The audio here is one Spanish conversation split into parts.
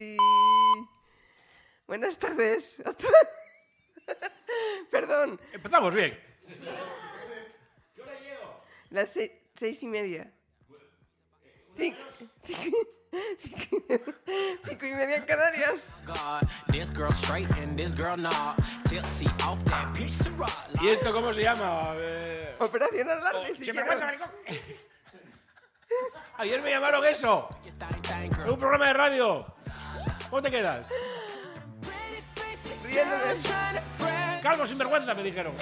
Buenas tardes. Perdón. Empezamos bien. ¿Qué hora llego? Las 6:30. 5:30 en Canarias. ¿Y esto cómo se llama? Operación Alarde. ¡Se me cuenta, maricón! Ayer me llamaron eso. En un programa de radio. ¿Cómo te quedas? Riéndome. Calvo sinvergüenza, me dijeron.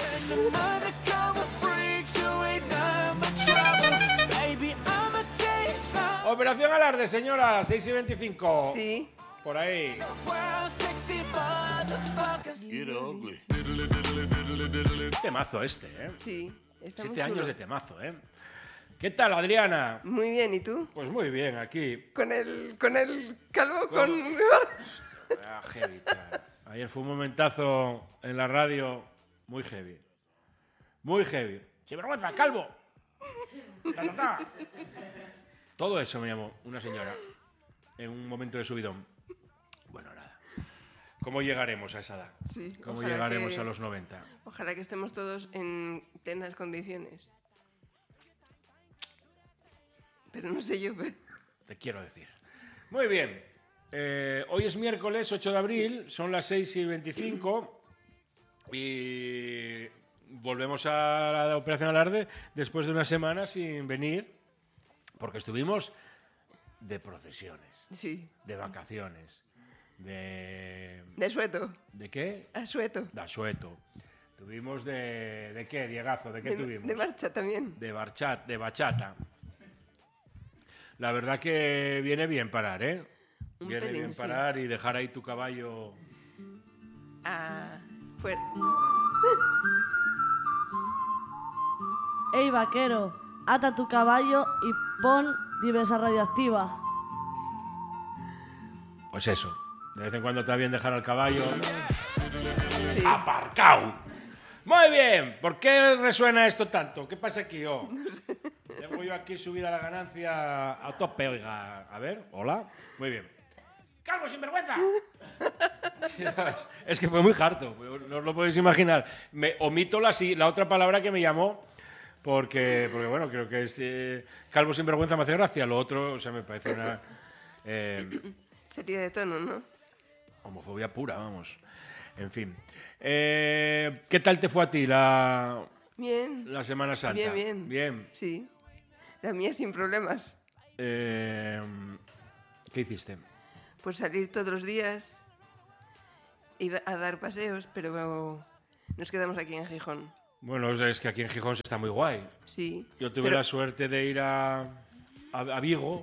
Operación Alarde, señora, 6:25. Sí. Por ahí. Temazo este, ¿eh? Sí. Está 7 muy años chulo. de temazo, ¿eh? ¿Qué tal, Adriana? Muy bien, ¿y tú? Pues muy bien, aquí. Con el calvo, con... Ah, heavy, chaval. Ayer fue un momentazo en la radio muy heavy. Muy heavy. ¡Sinvergüenza, calvo! Ta, ta, ta. Todo eso me llamó una señora en un momento de subidón. Bueno, nada. ¿Cómo llegaremos a esa edad? Sí, ¿Cómo ojalá llegaremos que- a los 90? Ojalá que estemos todos en plenas condiciones. Pero no sé yo. Te quiero decir. Muy bien. Hoy es miércoles 8 de abril, son las 6:25 y volvemos a la Operación Alarde después de una semana sin venir porque estuvimos de procesiones, Sí. de vacaciones, de... De sueto. ¿De qué? A sueto. De asueto. Tuvimos ¿de qué, Diegazo? ¿De qué tuvimos? De marcha también. De bachata. La verdad que viene bien parar, ¿eh? Un Viene pelín, bien sí. parar y dejar ahí tu caballo. Fuera. Ey, vaquero, ata tu caballo y pon diversa radioactiva. Pues eso. De vez en cuando está bien dejar al caballo Sí. aparcado. Muy bien. ¿Por qué resuena esto tanto? ¿Qué pasa aquí, oh? Tengo yo aquí subida la ganancia a tope, oiga. A ver, hola. Muy bien. ¡Calvo sinvergüenza! Es que fue muy harto, no os lo podéis imaginar. Me omito la otra palabra que me llamó, porque bueno, creo que es calvo sinvergüenza me hace gracia. Lo otro, o sea, me parece una Sería de tono, ¿no? homofobia pura, vamos. En fin. ¿Qué tal te fue a ti la Bien. Semana Santa? Bien, bien. Bien. Sí. La mía sin problemas. ¿Qué hiciste? Pues salir todos los días. Iba a dar paseos, pero nos quedamos aquí en Gijón. Bueno, es que aquí en Gijón se está muy guay. Sí. Yo tuve pero- la suerte de ir a Vigo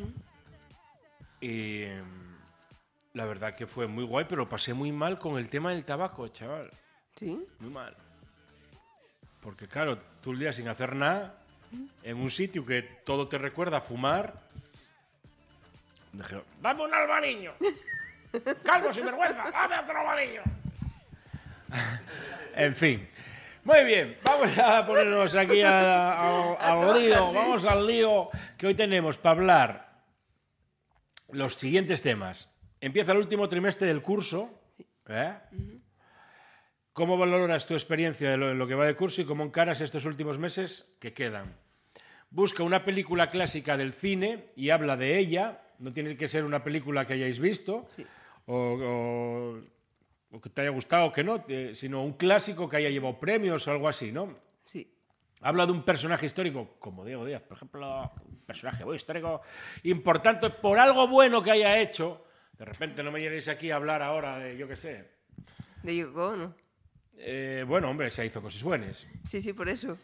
y la verdad que fue muy guay, pero pasé muy mal con el tema del tabaco, chaval. ¿Sí? Muy mal. Porque claro, tú el día sin hacer nada, en un sitio que todo te recuerda a fumar, dije, ¡dame un albariño! ¡Calvo sinvergüenza! ¡Dame otro albariño! En fin. Muy bien, vamos a ponernos aquí al lío. sí. Vamos al lío que hoy tenemos para hablar los siguientes temas. Empieza el último trimestre del curso. ¿Eh? ¿Cómo valoras tu experiencia en lo que va de curso y cómo encaras estos últimos meses que quedan? Busca una película clásica del cine y habla de ella. No tiene que ser una película que hayáis visto Sí. o que te haya gustado o que no, sino un clásico que haya llevado premios o algo así, ¿no? Sí. Habla de un personaje histórico, como Diego Díaz, por ejemplo, un personaje muy histórico importante por algo bueno que haya hecho. De repente no me lleguéis aquí a hablar ahora de, yo qué sé. De Yoko Ono. Bueno, hombre, se hizo cosas buenas. Sí, sí, por eso.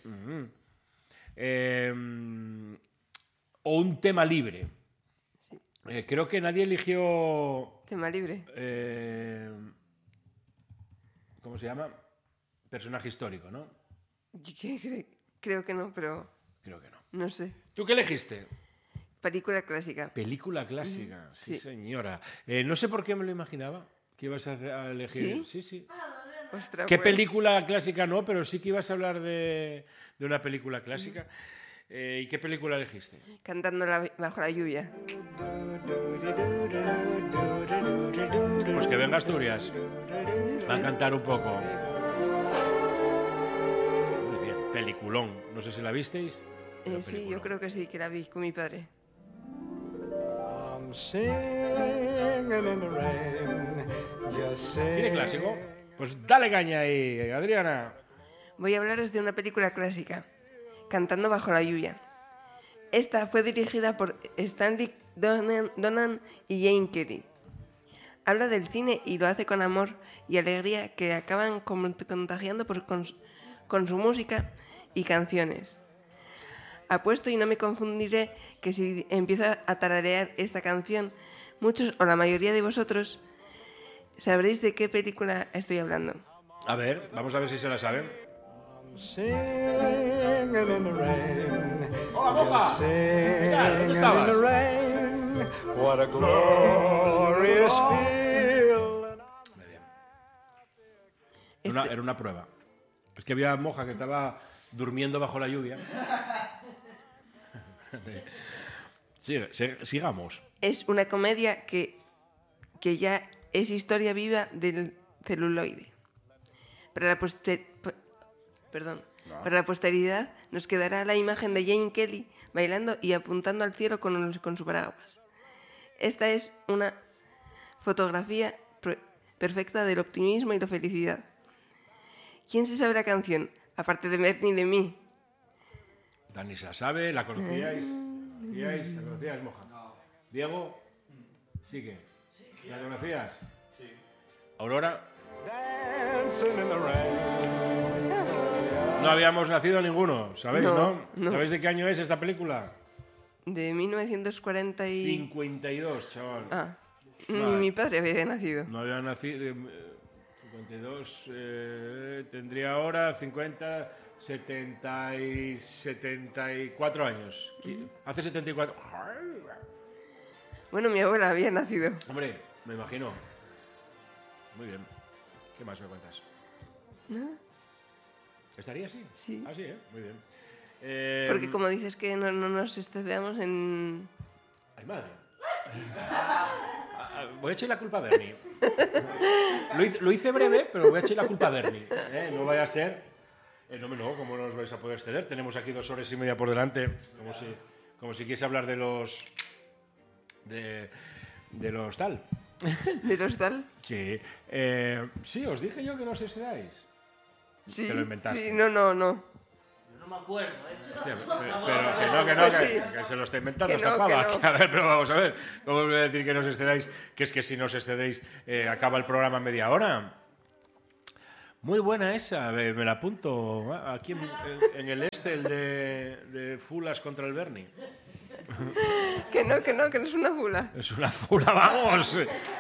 O un tema libre. Sí. Creo que nadie eligió... Tema libre. ¿Cómo se llama? Personaje histórico, ¿no? Creo que no, pero Creo que no. no sé. ¿Tú qué elegiste? Película clásica. Película clásica, sí, Sí. señora. No sé por qué me lo imaginaba que ibas a elegir. ¿Sí? Sí. Ostras, ¿Qué pues, película clásica no? Pero sí que ibas a hablar de una película clásica. ¿Y qué película elegiste? Cantando bajo la lluvia. Venga, Asturias. Va a cantar un poco. Muy bien, peliculón. No sé si la visteis. Sí, yo creo que sí, que la vi con mi padre. ¿Tiene clásico? Pues dale caña ahí, Adriana. Voy a hablaros de una película clásica, Cantando bajo la lluvia. Esta fue dirigida por Stanley Donen y Jane Kelly. Habla del cine y lo hace con amor y alegría que acaban contagiando con su música y canciones. Apuesto y no me confundiré que si empiezo a tararear esta canción, muchos o la mayoría de vosotros sabréis de qué película estoy hablando. A ver, vamos a ver si se la saben. ¡Hola, Moja! ¿Qué tal? ¿Dónde estabas? Muy bien. Era una prueba. Es que había Moja que estaba durmiendo bajo la lluvia. Sigamos. Es una comedia que ya es historia viva del celuloide. Para la posteridad nos quedará la imagen de Jane Kelly bailando y apuntando al cielo con su paraguas. Esta es una fotografía perfecta del optimismo y la felicidad. ¿Quién se sabe la canción? Aparte de Bernie y de mí. Dani se la sabe, ¿la conocíais? ¿La conocíais, Moja? No. ¿Diego? Sigue. ¿La conocías? Sí. ¿Aurora? No habíamos nacido ninguno, ¿sabéis, no? ¿Sabéis de qué año es esta película? De 1940 52, chaval. Ah, vale. Ni mi padre había nacido. No había nacido... 52, tendría ahora 50... 74 años. Hace 74. Bueno, mi abuela había nacido. Hombre, me imagino. Muy bien. ¿Qué más me cuentas? ¿Nada? ¿Estaría así? Sí. Ah, sí, muy bien. Porque como dices que no nos excedamos en... ¡Ay, madre! Voy a echar la culpa a Bernie. Lo hice breve, pero voy a echar la culpa a Bernie. No vaya a ser... No, ¿cómo no os vais a poder exceder? Tenemos aquí 2 horas y media por delante, como si quisiese hablar de los... de los tal. ¿De los tal? Sí. Sí, os dije yo que no os excedáis. Sí, te lo inventaste. Sí, no. Yo no me acuerdo, Hostia, pero que no, Pues sí. que se lo está inventando Que esta no, pava. que no. A ver, pero vamos a ver. ¿Cómo os voy a decir que no os excedáis? Que es que si no os excedéis, acaba el programa en media hora. Muy buena esa, me la apunto aquí en el el de Fulas contra el Bernie. Que no es una fula. Es una fula, vamos.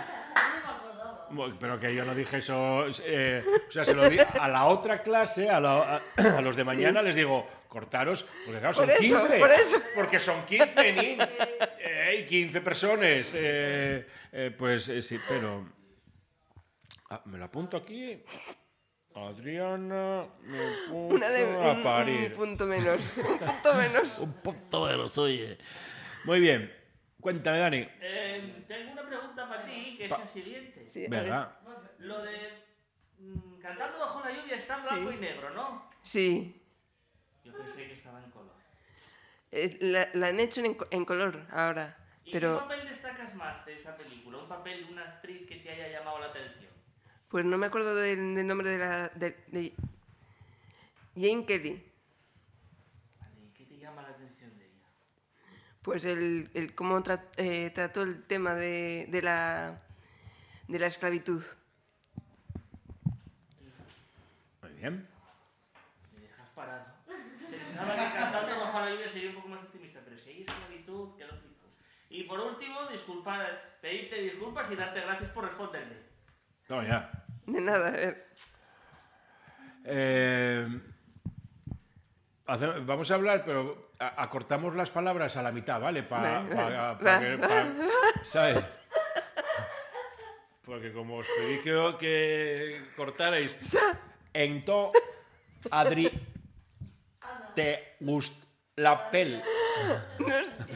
Pero que yo no dije eso. O sea, se lo di a la otra clase, a los de mañana, les digo, cortaros, porque claro, son 15. Por eso. Porque son 15 niños. 15 personas. Pues sí, pero... me lo apunto aquí. Adriana, me puso a parir. Un punto menos. Un punto menos. Un punto menos, oye. Muy bien. Cuéntame, Dani. Tengo una pregunta para ti, que es la siguiente. Sí, Venga. Lo de Cantando bajo la lluvia está en blanco y negro, ¿no? Sí. Yo pensé que estaba en color. La han hecho en color ahora. ¿Y pero... qué papel destacas más de esa película? ¿Un papel, una actriz que te haya llamado la atención? Pues no me acuerdo del nombre de Jane Kelly. Vale, ¿y qué te llama la atención de ella? Pues el cómo trató el tema de la esclavitud. Muy bien. Me dejas parado. Pensaba que Cantando bajo la lluvia sería un poco más optimista, pero si hay esclavitud, qué lógico. Y por último, pedirte disculpas y darte gracias por responderme. No, ya. De nada, a ver. Vamos a hablar, pero acortamos las palabras a la mitad, ¿vale? ¿Sabes? Porque como os pedí que cortarais en to, Adri, te gusta la pel.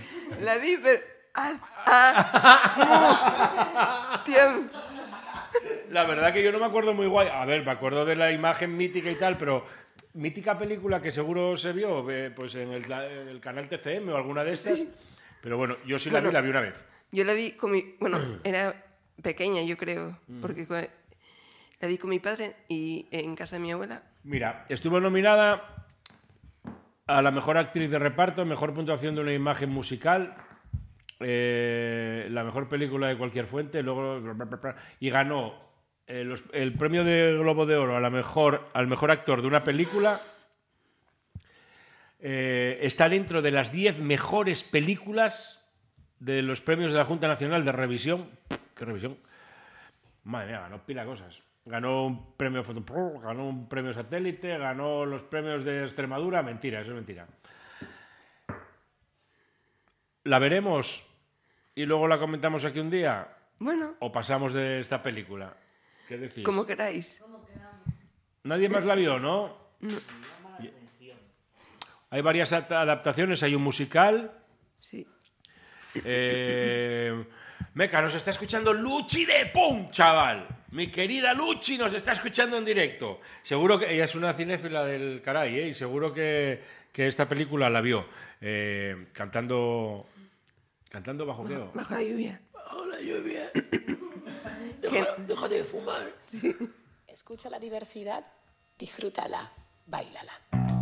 La vi, pero... Tiempo. La verdad que yo no me acuerdo muy guay. A ver, me acuerdo de la imagen mítica y tal, pero mítica película que seguro se vio pues en el canal TCM o alguna de estas. Pero bueno, yo sí la vi una vez. Yo la vi con mi... Bueno, era pequeña, yo creo, porque la vi con mi padre y en casa de mi abuela. Mira, estuvo nominada a la mejor actriz de reparto, mejor puntuación de una imagen musical, la mejor película de cualquier fuente, luego y ganó el premio de Globo de Oro al mejor actor de una película. Está dentro de las 10 mejores películas de los premios de la Junta Nacional de Revisión. ¿Qué revisión? Madre mía, ganó pila de cosas. Ganó un premio Fotopro, ganó un premio Satélite, ganó los premios de Extremadura. Mentira, eso es mentira. ¿La veremos y luego la comentamos aquí un día? Bueno, ¿O pasamos de esta película? ¿Qué decís? como queráis. Nadie más la vio, ¿no? Hay varias adaptaciones, hay un musical. Sí. Meca, nos está escuchando Luchi de Pum, chaval. Mi querida Luchi nos está escuchando en directo. Seguro que ella es una cinéfila del caray, y seguro que esta película la vio. Cantando bajo qué? Bajo la lluvia. Bajo la lluvia. Déjate de fumar. Sí. Escucha la diversidad, disfrútala, báilala.